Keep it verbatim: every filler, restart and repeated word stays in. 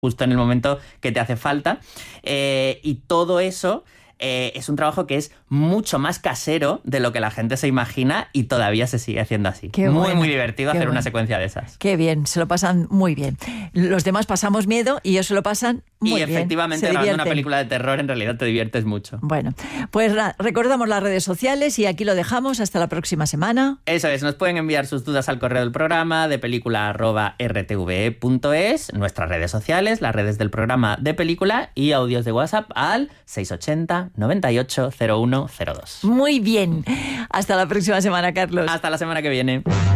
justo en el momento que te hace falta. Eh, y todo eso eh, es un trabajo que es mucho más casero de lo que la gente se imagina y todavía se sigue haciendo así. Qué muy, bueno, muy divertido hacer bueno. una secuencia de esas. Qué bien, se lo pasan muy bien. Los demás pasamos miedo y ellos se lo pasan muy y bien. efectivamente, se grabando una divierten. película de terror, en realidad te diviertes mucho. Bueno, pues ra- recordamos las redes sociales y aquí lo dejamos. Hasta la próxima semana. Eso es, nos pueden enviar sus dudas al correo del programa de película arroba r t v e punto es, nuestras redes sociales, las redes del programa de película y audios de WhatsApp al seis ochenta, noventa y ocho, cero uno cero dos. Muy bien. Hasta la próxima semana, Carlos. Hasta la semana que viene.